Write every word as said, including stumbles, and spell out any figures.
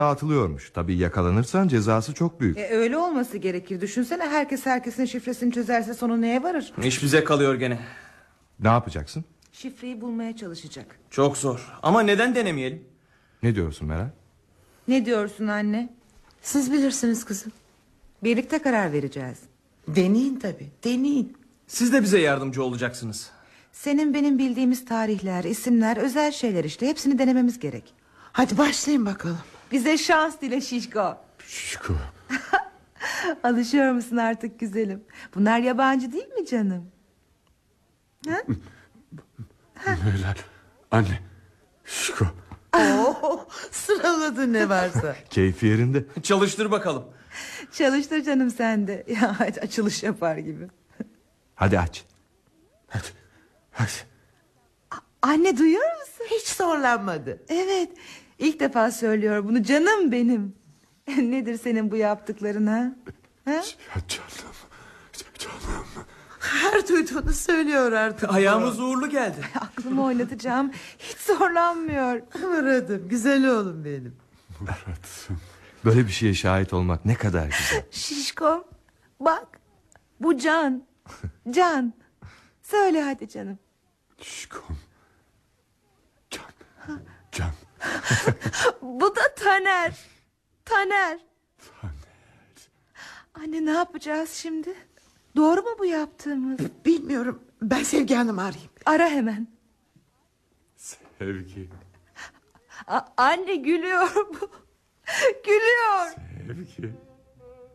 Atılıyormuş. Tabii yakalanırsan cezası çok büyük. E, öyle olması gerekir. Düşünsene, herkes herkesin şifresini çözerse sonu neye varır? İş bize kalıyor gene. Ne yapacaksın? Şifreyi bulmaya çalışacak. Çok zor. Ama neden denemeyelim? Ne diyorsun Meral? Ne diyorsun anne? Siz bilirsiniz kızım. Birlikte karar vereceğiz. Deneyin tabii, deneyin. Siz de bize yardımcı olacaksınız. Senin benim bildiğimiz tarihler, isimler, özel şeyler işte. Hepsini denememiz gerek. Hadi başlayın bakalım. Bize şans dile Şişko. Şişko. Alışıyor musun artık güzelim? Bunlar yabancı değil mi canım? Ha? Meral, anne, Şişko. Oo, sıraladı ne varsa. Keyfi yerinde. Çalıştır bakalım. Çalıştır canım sen de. Ya açılış yapar gibi. Hadi aç. Hadi, hadi. Anne, duyuyor musun? Hiç zorlanmadı. Evet, ilk defa söylüyor bunu canım benim. Nedir senin bu yaptıkların ha? ha? Ya canım, canım. Her duyduğunu söylüyor artık. Ayağımız uğurlu geldi. Aklımı oynatacağım. Hiç zorlanmıyor. Murat'ım, güzel oğlum benim. Murat'ım. Böyle bir şeye şahit olmak ne kadar güzel. Şişko, bak, bu Can. Can. Söyle hadi canım. Şişkom. Can, can. Bu da Taner. Taner. Taner. Anne, ne yapacağız şimdi? Doğru mu bu yaptığımız? Bilmiyorum, ben Sevgi Hanım'ı arayayım. Ara hemen. Sevgi, A- anne, gülüyor bu. Gülüyor. sevgi.